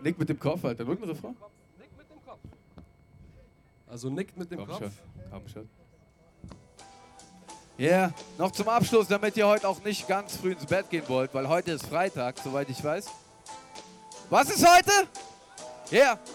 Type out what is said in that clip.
Nick mit dem Kopf, Alter. Irgendein Refrain? Nick mit dem Kopf. Also nickt mit dem Kopf. Komm schon. Ja, yeah. Noch zum Abschluss, damit ihr heute auch nicht ganz früh ins Bett gehen wollt, weil heute ist Freitag, soweit ich weiß. Was ist heute? Ja. Yeah.